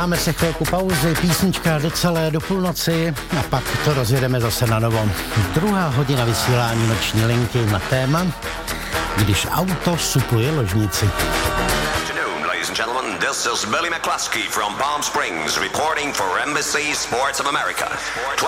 Dáme se chvilku pauzy, písnička do půlnoci a pak to rozjedeme zase na novo. 2. hodina vysílání Noční linky na téma, když auto supluje ložnici. Ladies and gentlemen, this is Billy McCluskey from Palm Springs reporting for Embassy Sports of America.